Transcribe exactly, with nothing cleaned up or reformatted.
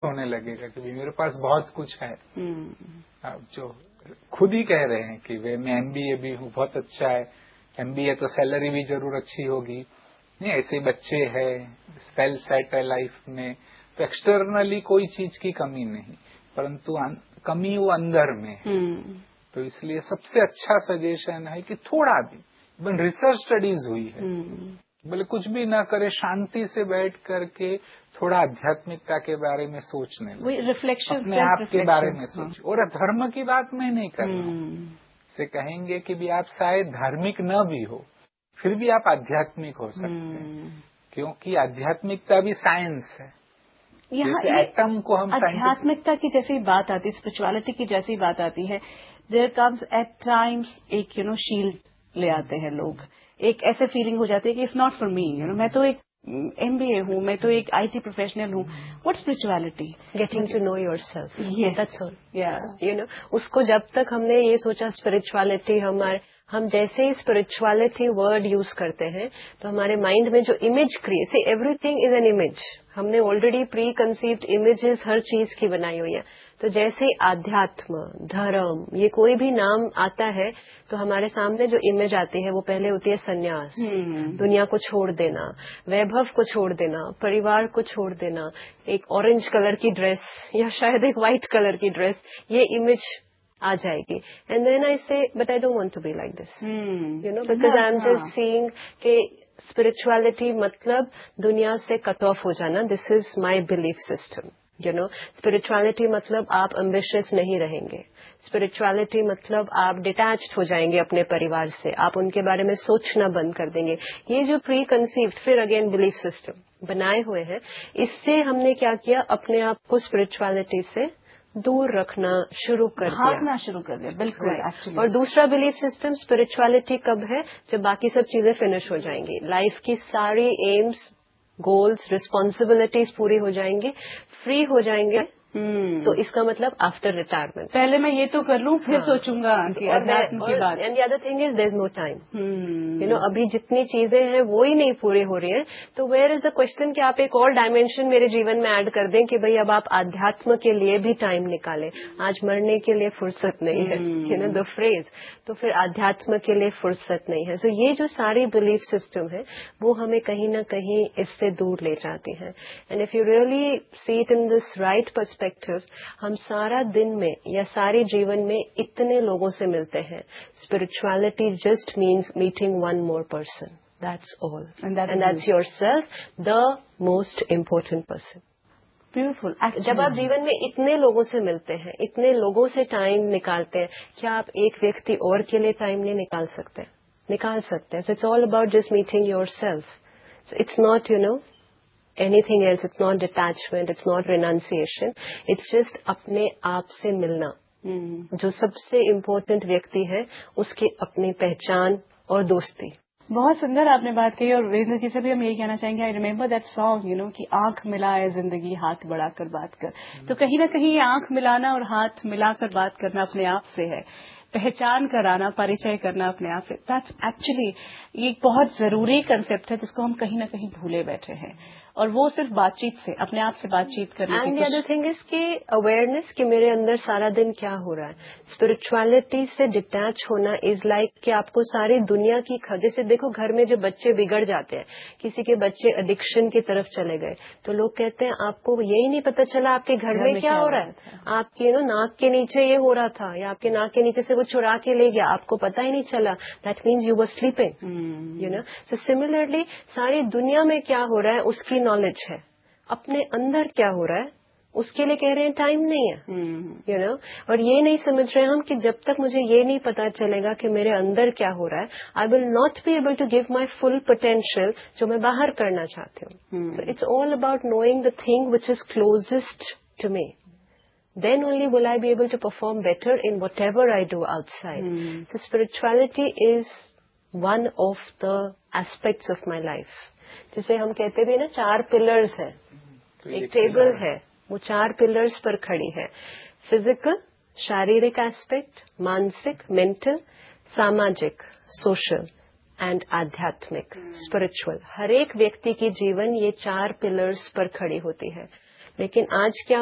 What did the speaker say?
होने लगेगा कि मेरे पास बहुत कुछ है। अब जो खुद ही कह रहे हैं कि वे मैं एमबीए भी हूँ, बहुत अच्छा है, एमबीए तो सैलरी भी जरूर अच्छी होगी, नहीं ऐसे बच्चे हैं, वेल सेट है लाइफ में, तो एक्सटर्नली कोई चीज की कमी नहीं, परंतु कमी वो अंदर में है। तो इसलिए सबसे अच्छा सजेशन है कि थोड़ा भी, इवन रिसर्च स्टडीज हुई है, बोले कुछ भी ना करे, शांति से बैठ करके थोड़ा आध्यात्मिकता के बारे में सोचने लगे, रिफ्लेक्शन, अपने आप के बारे में सोच। और धर्म की बात मैं नहीं कर रहा हूँ, से कहेंगे कि भी आप शायद धार्मिक न भी हो, फिर भी आप आध्यात्मिक हो सकते हैं, क्योंकि आध्यात्मिकता भी साइंस है। जैसे एटम को हम आध्यात्मिकता की जैसी बात आती है, स्पिरिचुअलिटी की जैसी बात आती है, देयर कम्स एट टाइम्स एक यू नो शील्ड ले आते हैं लोग, एक ऐसे फीलिंग हो जाती है कि it's not for me, you know मैं तो एक एमबीए हूँ, मैं तो एक आईटी प्रोफेशनल हूँ, what spirituality? Getting to know yourself, that's all. या यू नो उसको जब तक हमने ये सोचा स्पिरिचुअलिटी, हमारे हम जैसे ही स्पिरिचुअलिटी वर्ड यूज करते हैं तो हमारे माइंड में जो image create, see everything is an image, हमने ऑलरेडी प्री कंसीव्ड इमेजेस हर चीज की बनाई हुई है। तो जैसे आध्यात्म, धर्म, ये कोई भी नाम आता है तो हमारे सामने जो इमेज आती है वो पहले होती है सन्यास, दुनिया को छोड़ देना, वैभव को छोड़ देना, परिवार को छोड़ देना, एक ऑरेंज कलर की ड्रेस या शायद एक व्हाइट कलर की ड्रेस, ये इमेज आ जाएगी। एंड देन आई से but I don't want to be like this, you know, because I am just seeing कि स्पिरिचुअलिटी मतलब दुनिया से कट ऑफ हो जाना, this is my belief system. You know spirituality मतलब आप एम्बिशियस नहीं रहेंगे, स्पिरिचुअलिटी मतलब आप डिटैच्ड हो जाएंगे अपने परिवार से, आप उनके बारे में सोचना बंद कर देंगे। ये जो प्री कंसीव्ड फिर अगेन बिलीफ सिस्टम बनाए हुए हैं, इससे हमने क्या किया, अपने आप को स्पिरिचुअलिटी से दूर रखना शुरू कर दिया, भागना शुरू कर दिया। बिल्कुल right. और दूसरा बिलीफ सिस्टम, स्पिरिचुअलिटी कब है, जब बाकी सब चीजें फिनिश हो जाएंगी, लाइफ की सारी एम्स, गोल्स, रिस्पॉन्सिबिलिटीज पूरी हो जाएंगी, फ्री हो जाएंगे। hmm. तो इसका मतलब आफ्टर रिटायरमेंट, पहले मैं ये तो कर लूं फिर हाँ. सोचूंगा कि अध्यात्म की बात। And the other thing is there is no time, you know अभी जितनी चीजें हैं वो ही नहीं पूरी हो रही हैं, तो वेयर इज द क्वेश्चन कि आप एक और डायमेंशन मेरे जीवन में ऐड कर दें कि भाई अब आप आध्यात्म के लिए भी टाइम निकालें, आज मरने के लिए फुर्सत नहीं है, यू नो द फ्रेज, तो फिर आध्यात्म के लिए फुर्सत नहीं है। सो so ये जो सारी बिलीफ सिस्टम है वो हमें कहीं ना कहीं इससे दूर ले जाती है। And if you really see it in this right perspective, हम सारा दिन में या सारे जीवन में इतने लोगों से मिलते हैं, spirituality just means meeting one more person, that's all, and that's yourself, the most important person. Beautiful. जब आप जीवन में इतने लोगों से मिलते हैं, इतने लोगों से टाइम निकालते हैं, क्या आप एक व्यक्ति और के लिए टाइम नहीं निकाल सकते? निकाल सकते हैं। So it's all about just meeting yourself. So it's not you know anything else, it's not detachment, it's not renunciation, it's just अपने आप से मिलना। hmm. जो सबसे इम्पोर्टेंट व्यक्ति है उसकी अपनी पहचान और दोस्ती। बहुत सुंदर आपने बात कही, और वीरेंद्र जी से भी हम यही कहना चाहेंगे, I remember that song, you know, कि आंख मिलाए जिंदगी हाथ बढ़ाकर बात कर। hmm. तो कहीं ना कहीं ये आंख मिलाना और हाथ मिलाकर बात करना अपने आप से है, पहचान कराना, परिचय करना अपने आप से, दैट्स एक्चुअली ये एक बहुत जरूरी कंसेप्ट है जिसको हम कहीं ना कहीं भूले बैठे हैं, और वो सिर्फ बातचीत से, अपने आप से बातचीत करने की। And the other thing is कि अवेयरनेस कि मेरे अंदर सारा दिन क्या हो रहा है। स्पिरिचुअलिटी से डिटैच होना इज लाइक like कि आपको सारी दुनिया की, जैसे देखो घर में जो बच्चे बिगड़ जाते हैं, किसी के बच्चे एडिक्शन की तरफ चले गए, तो लोग कहते हैं आपको यही नहीं पता चला आपके घर में क्या हो रहा है, आपके नो नाक के नीचे ये हो रहा था, या आपके नाक के नीचे से वो चुरा के ले गया, आपको पता ही नहीं चला, that means you were sleeping, you know. So similarly सारी दुनिया में क्या हो रहा है उसकी नॉलेज है, अपने अंदर क्या हो रहा है उसके लिए कह रहे हैं टाइम नहीं है, यू नो। और ये नहीं समझ रहे हम कि जब तक मुझे ये नहीं पता चलेगा कि मेरे अंदर क्या हो रहा है, I will not be able to give my full potential जो मैं बाहर करना चाहती हूँ। So it's all about knowing the thing which is closest to me, then only will I be able to perform better in whatever I do outside. Hmm. So spirituality is one of the aspects of my life. जिसे हम कहते भी ना चार pillars है, तो एक table है, वो चार पिलर्स पर खड़ी है। फिजिकल, शारीरिक एस्पेक्ट, मानसिक, मेंटल, सामाजिक, सोशल एंड आध्यात्मिक, स्पिरिचुअल। हर एक व्यक्ति की जीवन ये चार पिलर्स पर खड़ी होती है। लेकिन आज क्या